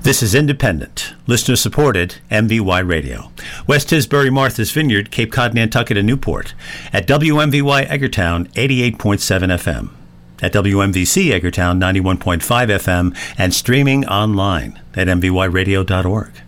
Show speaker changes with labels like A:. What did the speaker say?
A: This is independent, listener-supported MVY Radio. West Tisbury, Martha's Vineyard, Cape Cod, Nantucket, and Newport. At WMVY Edgartown, 88.7 FM. At WMVC Edgartown, 91.5 FM. And streaming online at mvyradio.org.